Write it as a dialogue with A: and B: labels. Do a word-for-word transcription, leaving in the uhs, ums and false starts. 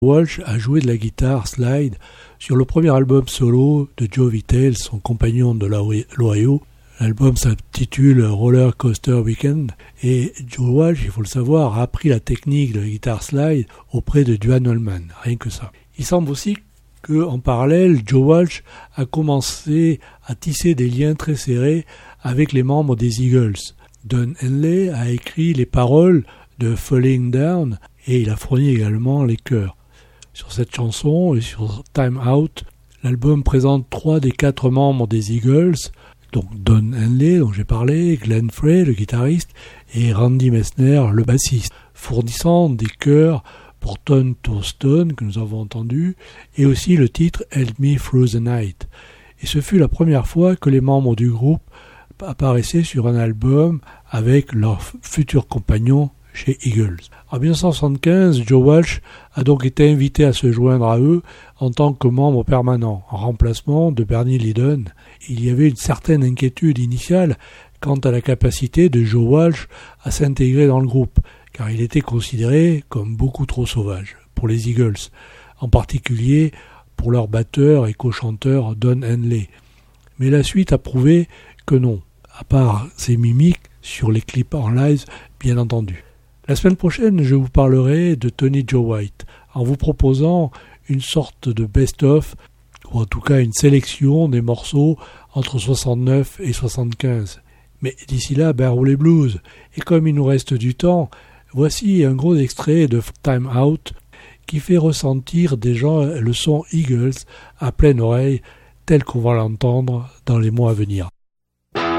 A: Walsh a joué de la guitare slide sur le premier album solo de Joe Vitale, son compagnon de l'Ohio. L'album s'intitule Roller Coaster Weekend et Joe Walsh, il faut le savoir, a appris la technique de la guitare slide auprès de Duane Allman, rien que ça. Il semble aussi qu'en parallèle, Joe Walsh a commencé à tisser des liens très serrés avec les membres des Eagles. Don Henley a écrit les paroles de Falling Down et il a fourni également les chœurs. Sur cette chanson et sur Time Out, l'album présente trois des quatre membres des Eagles, donc Don Henley, dont j'ai parlé, Glenn Frey, le guitariste, et Randy Meisner, le bassiste, fournissant des chœurs pour Tom Stone, que nous avons entendu, et aussi le titre Help Me Through the Night. Et ce fut la première fois que les membres du groupe apparaissaient sur un album avec leurs futurs compagnons chez Eagles. En dix-neuf cent soixante-quinze, Joe Walsh a donc été invité à se joindre à eux en tant que membre permanent, en remplacement de Bernie Leadon. Il y avait une certaine inquiétude initiale quant à la capacité de Joe Walsh à s'intégrer dans le groupe, car il était considéré comme beaucoup trop sauvage pour les Eagles, en particulier pour leur batteur et co-chanteur Don Henley. Mais la suite a prouvé que non, à part ses mimiques sur les clips en live, bien entendu. La semaine prochaine, je vous parlerai de Tony Joe White, en vous proposant une sorte de best-of, ou en tout cas une sélection des morceaux entre soixante-neuf et soixante-quinze. Mais d'ici là, ben roulez blues. Et comme il nous reste du temps, voici un gros extrait de Time Out qui fait ressentir déjà le son Eagles à pleine oreille, tel qu'on va l'entendre dans les mois à venir.